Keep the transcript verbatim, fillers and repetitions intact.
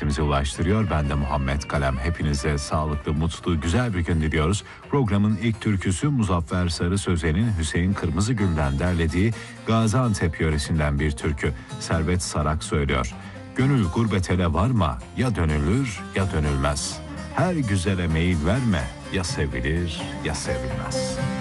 sesimizi ulaştırıyor. Ben de Muhammed Kalem. Hepinize sağlıklı, mutlu, güzel bir gün diliyoruz. Programın ilk türküsü Muzaffer Sarı Sözen'in Hüseyin Kırmızıgül'den derlediği Gaziantep yöresinden bir türkü. Servet Sarak söylüyor. Gönül gurbet ele varma, ya dönülür ya dönülmez. Her güzele meyil verme, ya sevilir ya sevilmez.